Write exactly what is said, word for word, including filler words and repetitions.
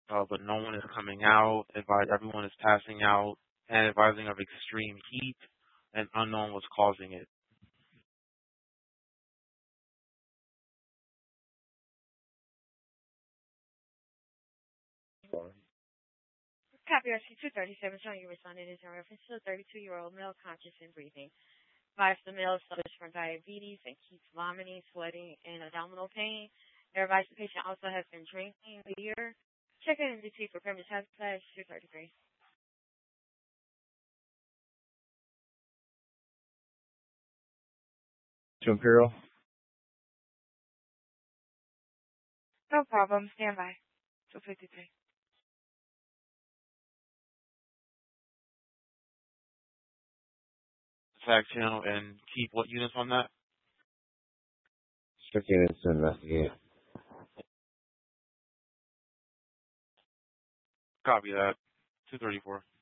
uh, but no one is coming out. Advise everyone is passing out and advising of extreme heat, and unknown what's causing it. Copy R C two thirty-seven showing you responded is in reference to a thirty-two-year-old male conscious and breathing. Advised the male suffers from diabetes and keeps vomiting, sweating, and abdominal pain. Advised the patient also has been drinking beer. Check in N D T for premise has slash two thirty-three. To Imperial. No problem. Stand by. two fifty-three. Attack channel and keep what units on that? Strict units to investigate. Copy that. two thirty-four.